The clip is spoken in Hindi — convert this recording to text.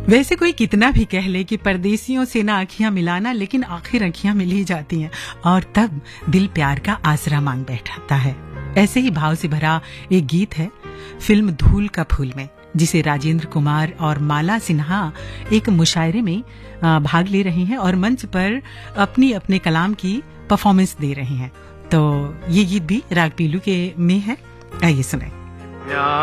वैसे कोई कितना भी कह ले कि परदेसियों से ना आँखियां मिलाना, लेकिन आखिर आँखियां मिल ही जाती हैं और तब दिल प्यार का आसरा मांग बैठाता है। ऐसे ही भाव से भरा एक गीत है फिल्म धूल का फूल में, जिसे राजेंद्र कुमार और माला सिन्हा एक मुशायरे में भाग ले रही हैं और मंच पर अपनी अपने कलाम की परफॉर्मेंस दे रही हैं। तो ये गीत भी राग पीलू के में है, आइए सुनें।